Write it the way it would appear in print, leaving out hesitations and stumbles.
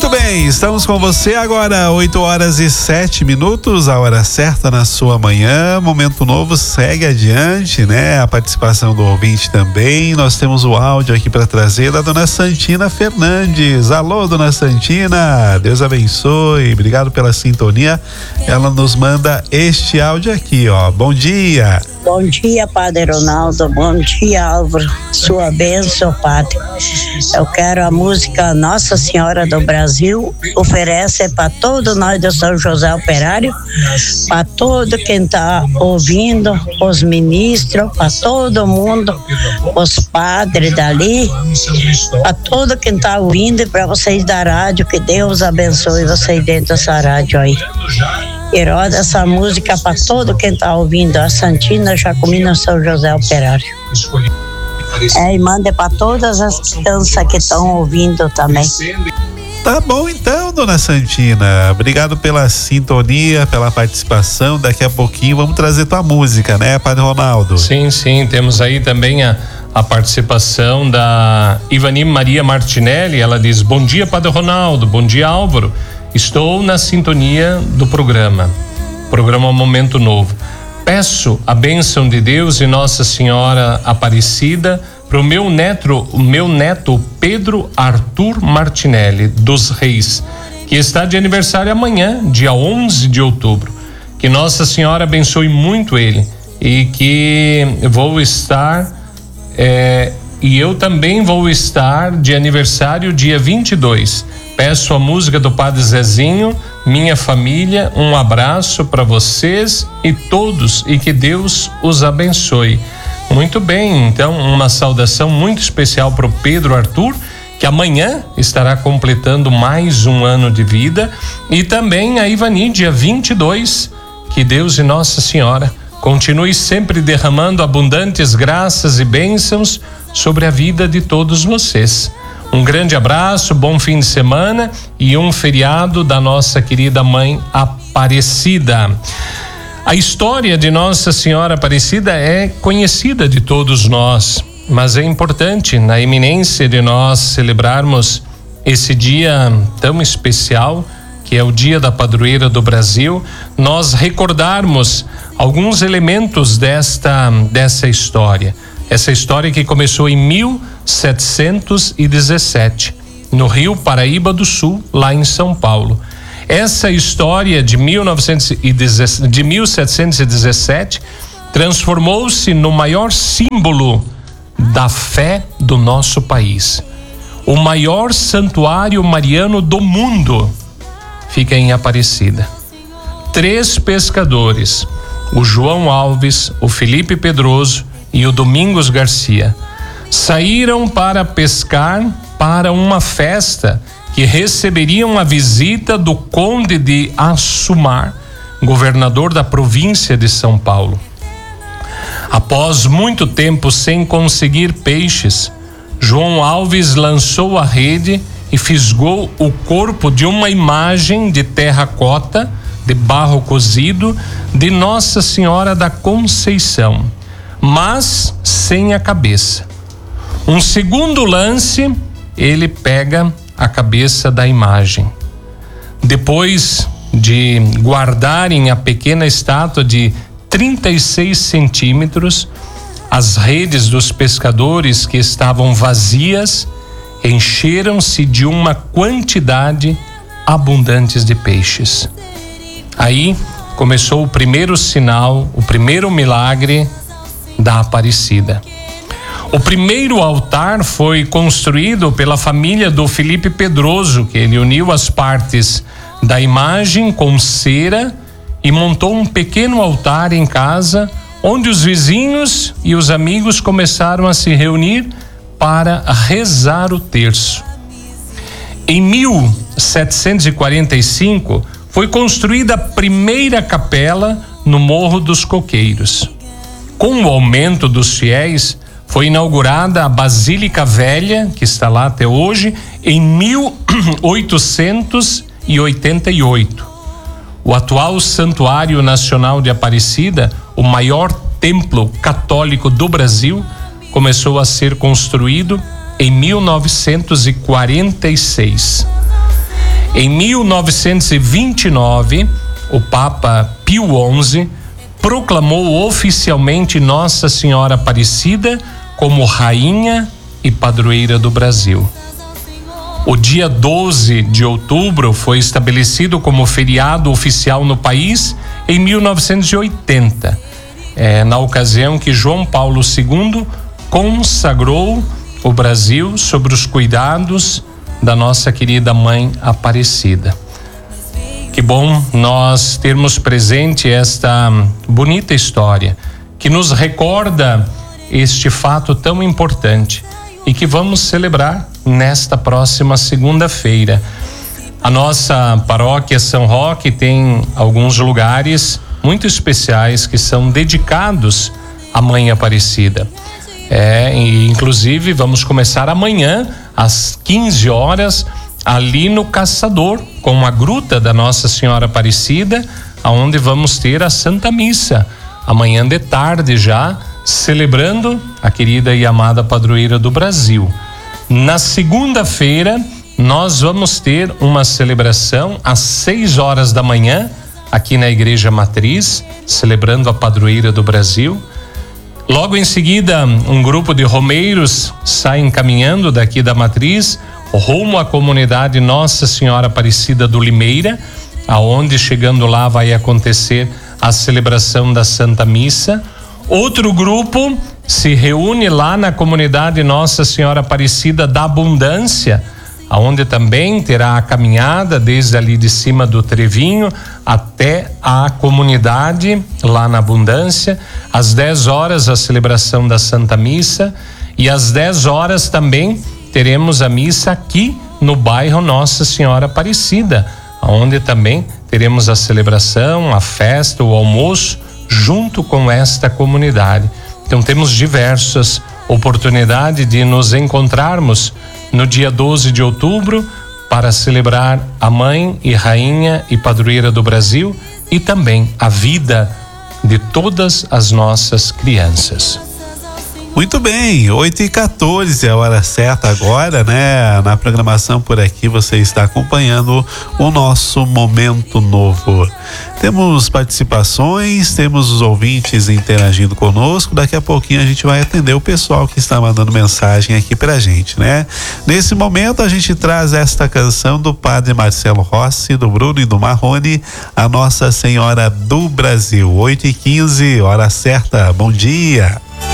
Muito bem, estamos com você agora, 8h07, a hora certa na sua manhã. Momento Novo segue adiante, né? A participação do ouvinte também. Nós temos o áudio aqui para trazer da dona Santina Fernandes. Alô, dona Santina, Deus abençoe, obrigado pela sintonia. Ela nos manda este áudio aqui, ó. Bom dia. Bom dia, Padre Ronaldo. Bom dia, Álvaro. Sua bênção, Padre. Eu quero a música Nossa Senhora do Brasil. Oferece para todos nós do São José Operário, para todo quem está ouvindo, os ministros, para todo mundo, os padres dali, para todo quem está ouvindo e para vocês da rádio. Que Deus abençoe vocês dentro dessa rádio aí. E roda essa música para todo quem está ouvindo. A Santina Jacomina São José Operário. E manda para todas as crianças que estão ouvindo também. Tá bom então, dona Santina. Obrigado pela sintonia, pela participação. Daqui a pouquinho vamos trazer tua música, né, Padre Ronaldo? Sim, temos aí também a participação da Ivani Maria Martinelli. Ela diz: bom dia, Padre Ronaldo, bom dia, Álvaro. Estou na sintonia do programa Momento Novo. Peço a bênção de Deus e Nossa Senhora Aparecida para o meu neto Pedro Arthur Martinelli dos Reis, que está de aniversário amanhã, dia 11 de outubro. Que Nossa Senhora abençoe muito ele e que eu também vou estar de aniversário dia 22. Peço a música do Padre Zezinho, minha família, um abraço para vocês e todos e que Deus os abençoe. Muito bem, então uma saudação muito especial para o Pedro Arthur, que amanhã estará completando mais um ano de vida, e também a Ivani, dia 22, que Deus e Nossa Senhora continue sempre derramando abundantes graças e bênçãos sobre a vida de todos vocês. Um grande abraço, bom fim de semana e um feriado da nossa querida Mãe Aparecida. A história de Nossa Senhora Aparecida é conhecida de todos nós, mas é importante, na iminência de nós celebrarmos esse dia tão especial, que é o Dia da Padroeira do Brasil, nós recordarmos alguns elementos dessa história. Essa história que começou em 1717, no Rio Paraíba do Sul, lá em São Paulo. Essa história de 1717 transformou-se no maior símbolo da fé do nosso país. O maior santuário mariano do mundo fica em Aparecida. 3 pescadores, o João Alves, o Felipe Pedroso e o Domingos Garcia, saíram para pescar para uma festa que receberiam a visita do Conde de Assumar, governador da província de São Paulo. Após muito tempo sem conseguir peixes, João Alves lançou a rede e fisgou o corpo de uma imagem de terracota, de barro cozido, de Nossa Senhora da Conceição, mas sem a cabeça. Um segundo lance, ele pega a cabeça da imagem. Depois de guardarem a pequena estátua de 36 centímetros, as redes dos pescadores que estavam vazias encheram-se de uma quantidade abundante de peixes. Aí começou o primeiro sinal, o primeiro milagre da Aparecida. O primeiro altar foi construído pela família do Felipe Pedroso, que ele uniu as partes da imagem com cera e montou um pequeno altar em casa, onde os vizinhos e os amigos começaram a se reunir para rezar o terço. Em 1745, foi construída a primeira capela no Morro dos Coqueiros. Com o aumento dos fiéis, foi inaugurada a Basílica Velha, que está lá até hoje, em 1888. O atual Santuário Nacional de Aparecida, o maior templo católico do Brasil, começou a ser construído em 1946. Em 1929, o Papa Pio XI proclamou oficialmente Nossa Senhora Aparecida como rainha e padroeira do Brasil. O dia 12 de outubro foi estabelecido como feriado oficial no país em 1980, na ocasião que João Paulo II consagrou o Brasil sobre os cuidados da nossa querida Mãe Aparecida. Que bom nós termos presente esta bonita história que nos recorda este fato tão importante e que vamos celebrar nesta próxima segunda-feira. A nossa paróquia São Roque tem alguns lugares muito especiais que são dedicados à Mãe Aparecida. E inclusive vamos começar amanhã às 15 horas ali no Caçador, com a gruta da Nossa Senhora Aparecida, aonde vamos ter a Santa Missa amanhã de tarde já, celebrando a querida e amada padroeira do Brasil. Na segunda-feira nós vamos ter uma celebração às 6 horas da manhã aqui na Igreja Matriz, celebrando a padroeira do Brasil. Logo em seguida, um grupo de romeiros saem caminhando daqui da Matriz rumo à comunidade Nossa Senhora Aparecida do Limeira, aonde chegando lá vai acontecer a celebração da Santa Missa. Outro grupo se reúne lá na comunidade Nossa Senhora Aparecida da Abundância, aonde também terá a caminhada desde ali de cima do Trevinho até a comunidade lá na Abundância. Às 10 horas a celebração da Santa Missa e às 10 horas também teremos a missa aqui no bairro Nossa Senhora Aparecida, onde também teremos a celebração, a festa, o almoço junto com esta comunidade. Então temos diversas oportunidades de nos encontrarmos no dia 12 de outubro para celebrar a Mãe e Rainha e Padroeira do Brasil e também a vida de todas as nossas crianças. Muito bem, 8h14 é a hora certa agora, né? Na programação por aqui você está acompanhando o nosso Momento Novo. Temos participações, temos os ouvintes interagindo conosco. Daqui a pouquinho a gente vai atender o pessoal que está mandando mensagem aqui pra gente, né? Nesse momento a gente traz esta canção do Padre Marcelo Rossi, do Bruno e do Marrone, a Nossa Senhora do Brasil. 8h15, hora certa, bom dia.